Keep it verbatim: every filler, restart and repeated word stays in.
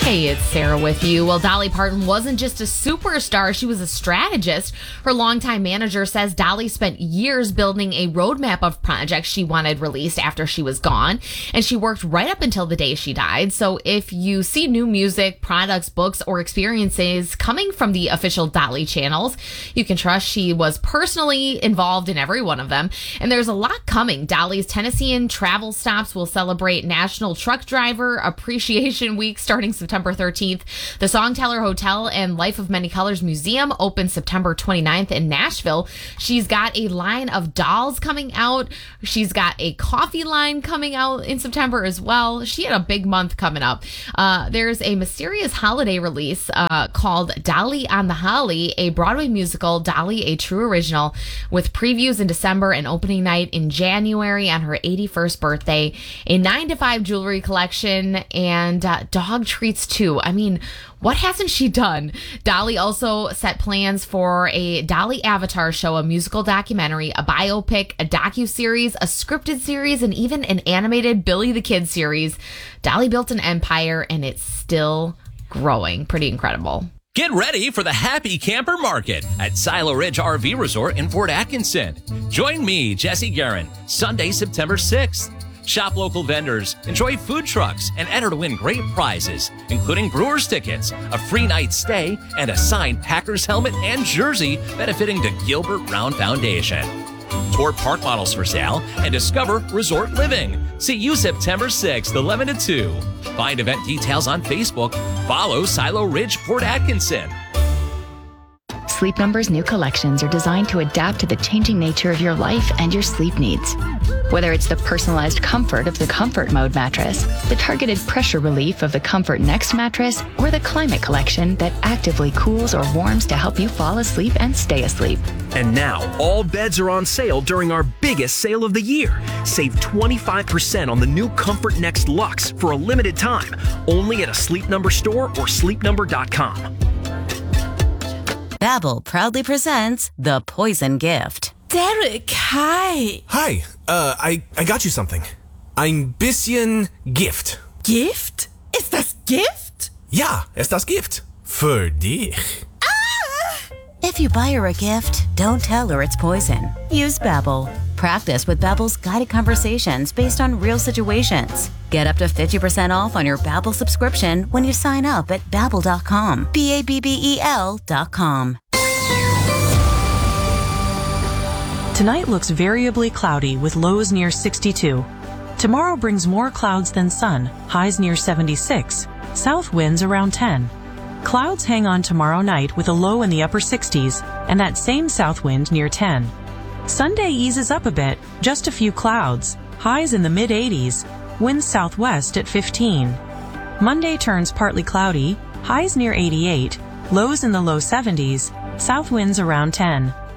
Hey, it's Sarah with you. Well, Dolly Parton wasn't just a superstar, she was a strategist. Her longtime manager says Dolly spent years building a roadmap of projects she wanted released after she was gone, and she worked right up until the day she died. So if you see new music, products, books, or experiences coming from the official Dolly channels, you can trust she was personally involved in every one of them. And there's a lot coming. Dolly's Tennessean travel stops will celebrate National Truck Driver Appreciation Week starting September thirteenth. The Songteller Hotel and Life of Many Colors Museum opens September twenty-ninth in Nashville. She's got a line of dolls coming out. She's got a coffee line coming out in September as well. She had a big month coming up. Uh, there's a mysterious holiday release uh, called Dolly on the Holly, a Broadway musical, Dolly, a true original, with previews in December and opening night in January on her eighty-first birthday, a nine to five jewelry collection, and uh, dog treats too. I mean, what hasn't she done? Dolly also set plans for a Dolly Avatar show, a musical documentary, a biopic, a docuseries, a scripted series, and even an animated Billy the Kid series. Dolly built an empire, and it's still growing. Pretty incredible. Get ready for the Happy Camper Market at Silo Ridge R V Resort in Fort Atkinson. Join me, Jesse Guerin, Sunday, September sixth. Shop local vendors, enjoy food trucks, and enter to win great prizes, including Brewers tickets, a free night stay, and a signed Packers helmet and jersey benefiting the Gilbert Brown Foundation. Tour park models for sale and discover resort living. See you September sixth, eleven to two. Find event details on Facebook. Follow Silo Ridge Fort Atkinson. Sleep Number's new collections are designed to adapt to the changing nature of your life and your sleep needs. Whether it's the personalized comfort of the Comfort Mode mattress, the targeted pressure relief of the Comfort Next mattress, or the Climate Collection that actively cools or warms to help you fall asleep and stay asleep. And now, all beds are on sale during our biggest sale of the year. Save twenty-five percent on the new Comfort Next Luxe for a limited time, only at a Sleep Number store or sleep number dot com. Babbel proudly presents The Poison Gift. Derek, hi. Hi, uh, I, I got you something. Ein bisschen Gift. Gift? Ist das Gift? Ja, ist das Gift. Für dich. Ah! If you buy her a gift, don't tell her it's poison. Use Babbel. Practice with Babbel's guided conversations based on real situations. Get up to fifty percent off on your Babbel subscription when you sign up at babbel dot com. B A B B E L dot com. Tonight looks variably cloudy with lows near sixty-two. Tomorrow brings more clouds than sun, highs near seventy-six, south winds around ten. Clouds hang on tomorrow night with a low in the upper sixties and that same south wind near ten. Sunday eases up a bit, just a few clouds, highs in the mid eighties, winds southwest at fifteen. Monday turns partly cloudy, highs near eighty-eight, lows in the low seventies, south winds around ten.